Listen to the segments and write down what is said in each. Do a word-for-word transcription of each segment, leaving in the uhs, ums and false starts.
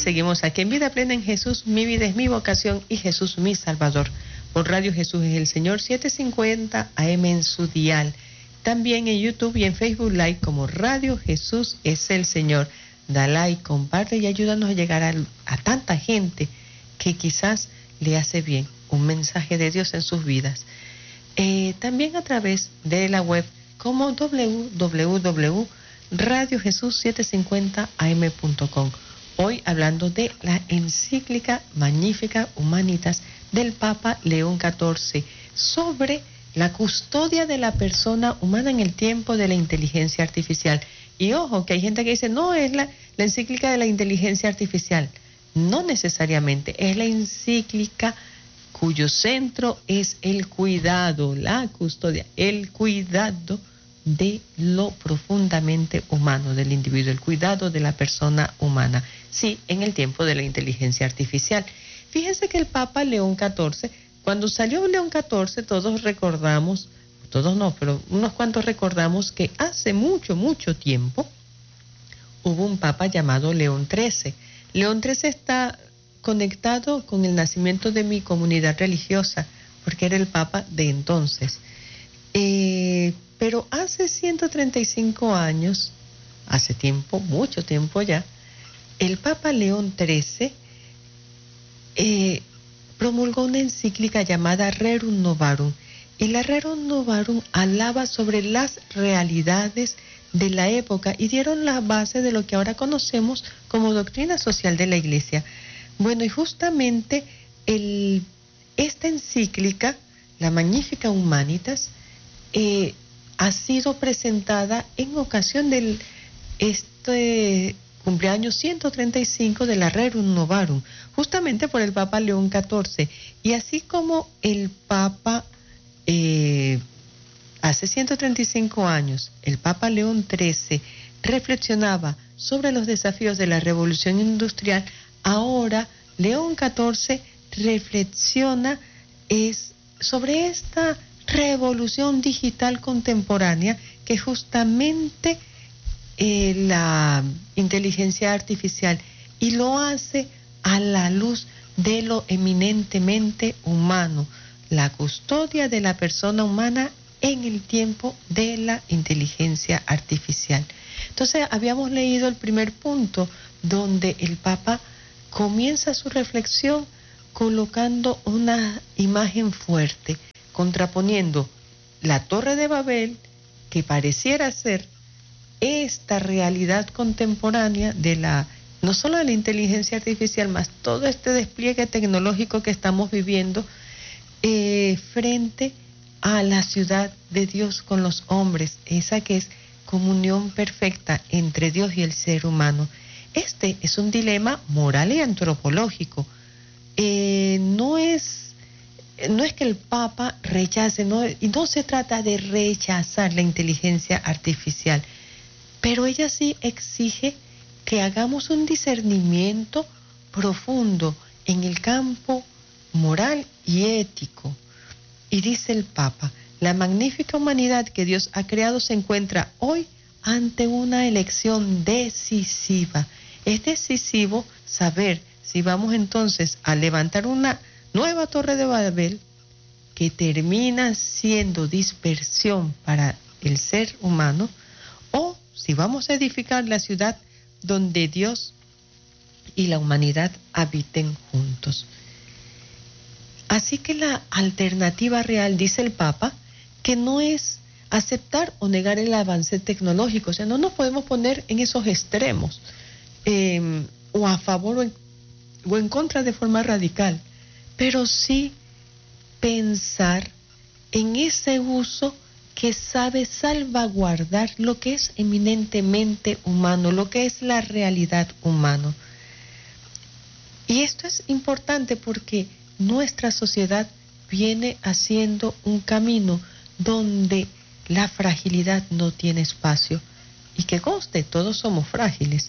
seguimos aquí en Vida Plena en Jesús, mi vida es mi vocación y Jesús mi Salvador. Por Radio Jesús es el Señor, setecientos cincuenta A M en su dial. También en YouTube y en Facebook Live como Radio Jesús es el Señor. Da like, comparte y ayúdanos a llegar a, a tanta gente que quizás le hace bien un mensaje de Dios en sus vidas. Eh, también a través de la web como doble u doble u doble u punto radio jesús setecientos cincuenta a eme punto com. Hoy hablando de la encíclica Magnificat Humanitas del Papa León catorce sobre la custodia de la persona humana en el tiempo de la inteligencia artificial. Y ojo, que hay gente que dice, no, es la, la encíclica de la inteligencia artificial. No necesariamente, es la encíclica cuyo centro es el cuidado, la custodia, el cuidado de lo profundamente humano del individuo, el cuidado de la persona humana. Sí, en el tiempo de la inteligencia artificial. Fíjense que el Papa León catorce, cuando salió León catorce, todos recordamos, todos no, pero unos cuantos recordamos que hace mucho, mucho tiempo hubo un Papa llamado León trece. León trece está conectado con el nacimiento de mi comunidad religiosa, porque era el Papa de entonces. Eh, pero hace ciento treinta y cinco años, hace tiempo, mucho tiempo ya, el Papa León trece eh, promulgó una encíclica llamada Rerum Novarum, y la Rerum Novarum hablaba sobre las realidades de la época y dieron la base de lo que ahora conocemos como doctrina social de la Iglesia. Bueno, y justamente el, esta encíclica, la Magnificat Humanitas, eh, ha sido presentada en ocasión del este cumpleaños ciento treinta y cinco de la Rerum Novarum, justamente por el Papa León catorce. Y así como el Papa, eh, hace ciento treinta y cinco años, el Papa León trece reflexionaba sobre los desafíos de la revolución industrial, ahora León catorce reflexiona es sobre esta revolución digital contemporánea que justamente eh, la inteligencia artificial, y lo hace a la luz de lo eminentemente humano, la custodia de la persona humana en el tiempo de la inteligencia artificial. Entonces habíamos leído el primer punto donde el Papa comienza su reflexión colocando una imagen fuerte, contraponiendo la Torre de Babel, que pareciera ser esta realidad contemporánea de la, no solo de la inteligencia artificial, más todo este despliegue tecnológico que estamos viviendo, eh, frente a la ciudad de Dios con los hombres, esa que es comunión perfecta entre Dios y el ser humano. Este es un dilema moral y antropológico. Eh, no es No es que el Papa rechace, no, y no se trata de rechazar la inteligencia artificial, pero ella sí exige que hagamos un discernimiento profundo en el campo moral y ético. Y dice el Papa, la magnífica humanidad que Dios ha creado se encuentra hoy ante una elección decisiva. Es decisivo saber si vamos entonces a levantar una nueva Torre de Babel que termina siendo dispersión para el ser humano, o si vamos a edificar la ciudad donde Dios y la humanidad habiten juntos. Así que la alternativa real, dice el Papa, que no es aceptar o negar el avance tecnológico, o sea, no nos podemos poner en esos extremos, eh, o a favor o en, o en contra de forma radical, pero sí pensar en ese uso que sabe salvaguardar lo que es eminentemente humano, lo que es la realidad humana. Y esto es importante porque nuestra sociedad viene haciendo un camino donde la fragilidad no tiene espacio. Y que conste, todos somos frágiles.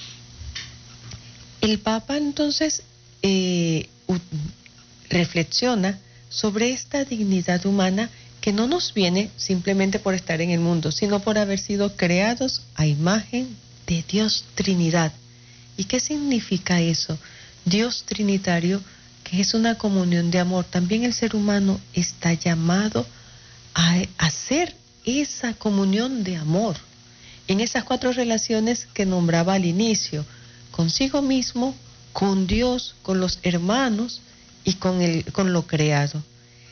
El Papa entonces eh, reflexiona sobre esta dignidad humana que no nos viene simplemente por estar en el mundo, sino por haber sido creados a imagen de Dios Trinidad. ¿Y qué significa eso? Dios Trinitario, que es una comunión de amor. También el ser humano está llamado a hacer esa comunión de amor en esas cuatro relaciones que nombraba al inicio: consigo mismo, con Dios, con los hermanos y con, el, con lo creado.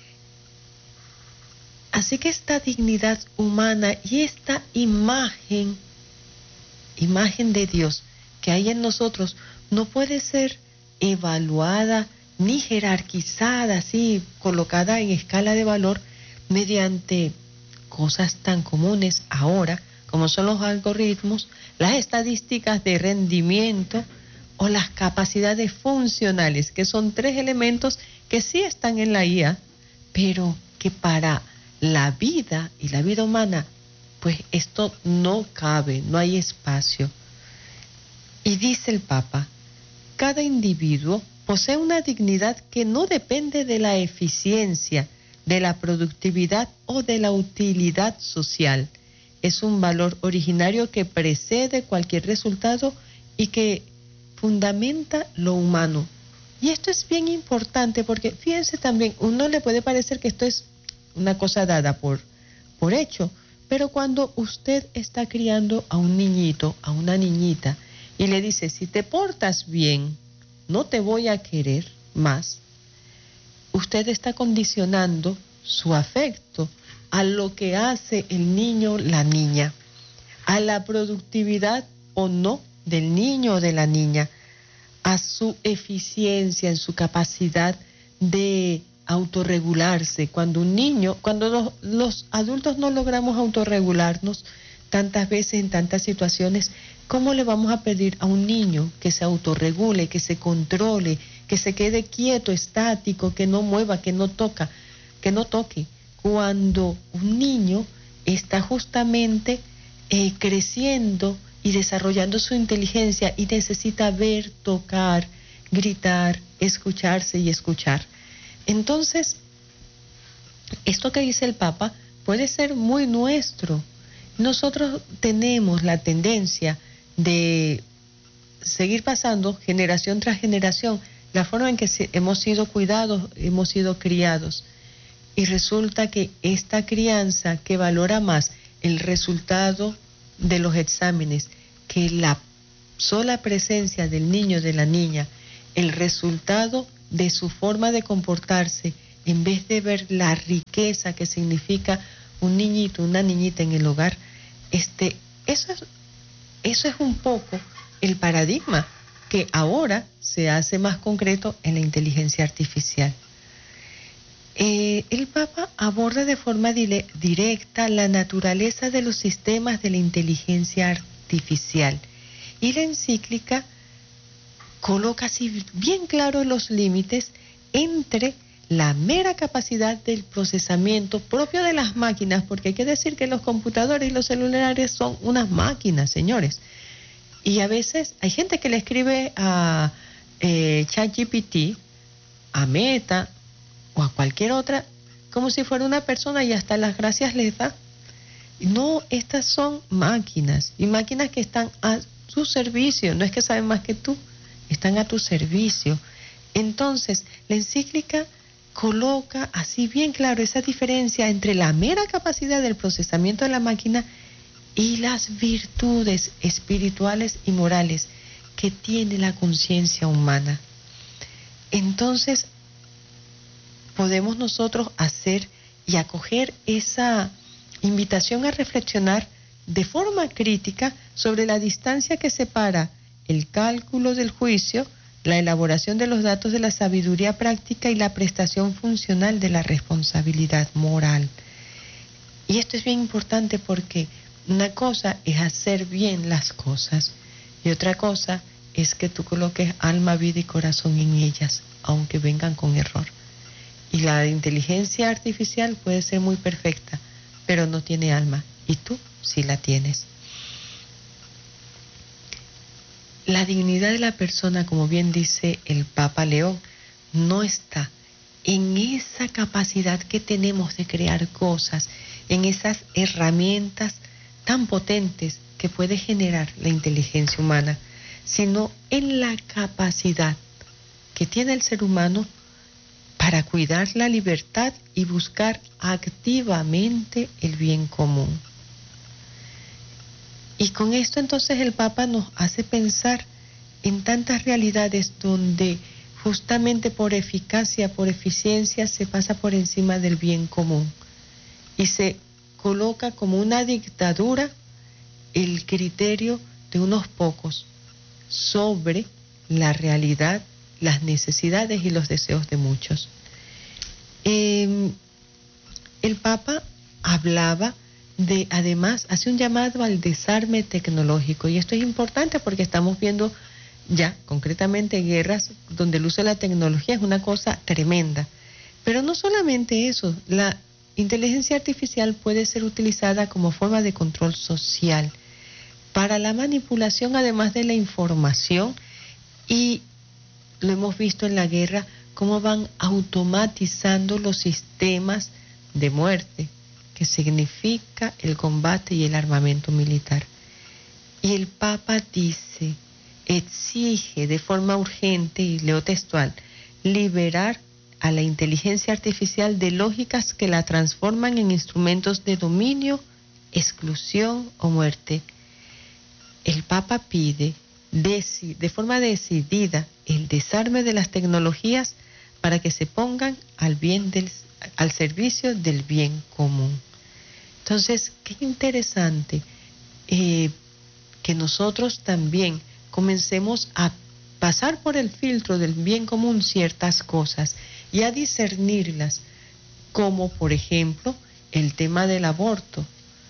Así que esta dignidad humana y esta imagen, imagen de Dios que hay en nosotros, no puede ser evaluada ni jerarquizada, así colocada en escala de valor mediante cosas tan comunes ahora como son los algoritmos, las estadísticas de rendimiento o las capacidades funcionales, que son tres elementos que sí están en la I A, pero que para la vida y la vida humana, pues esto no cabe, no hay espacio. Y dice el Papa, cada individuo posee una dignidad que no depende de la eficiencia, de la productividad o de la utilidad social. Es un valor originario que precede cualquier resultado y que fundamenta lo humano. Y esto es bien importante porque fíjense también, uno le puede parecer que esto es una cosa dada por, por hecho, pero cuando usted está criando a un niñito, a una niñita, y le dice, si te portas bien, no te voy a querer más, usted está condicionando su afecto a lo que hace el niño, la niña, a la productividad o no del niño o de la niña, a su eficiencia, en su capacidad de autorregularse. Cuando un niño, cuando los, los adultos no logramos autorregularnos tantas veces en tantas situaciones, ¿cómo le vamos a pedir a un niño que se autorregule, que se controle, que se quede quieto, estático, que no mueva, que no toca, que no toque? Cuando un niño está justamente eh, creciendo y desarrollando su inteligencia y necesita ver, tocar, gritar, escucharse y escuchar. Entonces, esto que dice el Papa puede ser muy nuestro. Nosotros tenemos la tendencia de seguir pasando generación tras generación la forma en que se, hemos sido cuidados, hemos sido criados. Y resulta que esta crianza que valora más el resultado de los exámenes que la sola presencia del niño o de la niña, el resultado de su forma de comportarse, en vez de ver la riqueza que significa un niñito, una niñita en el hogar, este, eso es, eso es un poco el paradigma que ahora se hace más concreto en la inteligencia artificial. Eh, el Papa aborda de forma dile, directa la naturaleza de los sistemas de la inteligencia artificial y la encíclica coloca así bien claro los límites entre la mera capacidad del procesamiento propio de las máquinas, porque hay que decir que los computadores y los celulares son unas máquinas, señores. Y a veces hay gente que le escribe a eh, ChatGPT, a Meta o a cualquier otra, como si fuera una persona y hasta las gracias les da. No, estas son máquinas, y máquinas que están a su servicio, no es que saben más que tú, están a tu servicio. Entonces, la encíclica coloca así bien claro esa diferencia entre la mera capacidad del procesamiento de la máquina y las virtudes espirituales y morales que tiene la conciencia humana. Entonces, podemos nosotros hacer y acoger esa invitación a reflexionar de forma crítica sobre la distancia que separa el cálculo del juicio, la elaboración de los datos de la sabiduría práctica y la prestación funcional de la responsabilidad moral. Y esto es bien importante porque una cosa es hacer bien las cosas y otra cosa es que tú coloques alma, vida y corazón en ellas, aunque vengan con error. Y la inteligencia artificial puede ser muy perfecta, pero no tiene alma, y tú sí la tienes. La dignidad de la persona, como bien dice el Papa León, no está en esa capacidad que tenemos de crear cosas, en esas herramientas tan potentes que puede generar la inteligencia humana, sino en la capacidad que tiene el ser humano para cuidar la libertad y buscar activamente el bien común. Y con esto entonces el Papa nos hace pensar en tantas realidades donde justamente por eficacia, por eficiencia, se pasa por encima del bien común y se coloca como una dictadura el criterio de unos pocos sobre la realidad, las necesidades y los deseos de muchos. Eh, el Papa hablaba de, además, hace un llamado al desarme tecnológico, y esto es importante porque estamos viendo ya concretamente guerras donde el uso de la tecnología es una cosa tremenda. Pero no solamente eso, la inteligencia artificial puede ser utilizada como forma de control social, para la manipulación además de la información, y lo hemos visto en la guerra, cómo van automatizando los sistemas de muerte, que significa el combate y el armamento militar. Y el Papa dice, exige de forma urgente, y leo textual, liberar a la inteligencia artificial de lógicas que la transforman en instrumentos de dominio, exclusión o muerte. El Papa pide de, de forma decidida el desarme de las tecnologías para que se pongan al bien del, al servicio del bien común. Entonces, qué interesante eh, que nosotros también comencemos a pasar por el filtro del bien común ciertas cosas y a discernirlas, como por ejemplo el tema del aborto,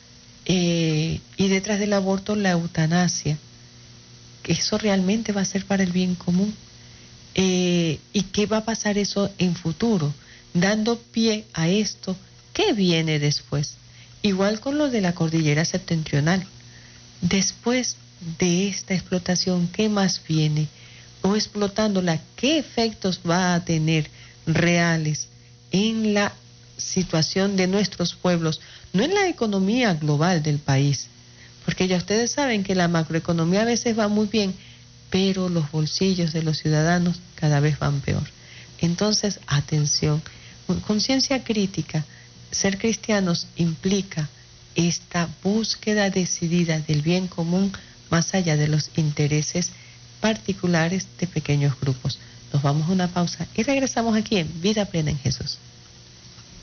eh, y detrás del aborto la eutanasia. ¿Eso realmente va a ser para el bien común? Eh, ¿Y qué va a pasar eso en futuro? Dando pie a esto, ¿qué viene después? Igual con lo de la cordillera septentrional. Después de esta explotación, ¿qué más viene? O explotándola, ¿qué efectos va a tener reales en la situación de nuestros pueblos? No en la economía global del país, porque ya ustedes saben que la macroeconomía a veces va muy bien, pero los bolsillos de los ciudadanos cada vez van peor. Entonces, atención, conciencia crítica. Ser cristianos implica esta búsqueda decidida del bien común más allá de los intereses particulares de pequeños grupos. Nos vamos a una pausa y regresamos aquí en Vida Plena en Jesús.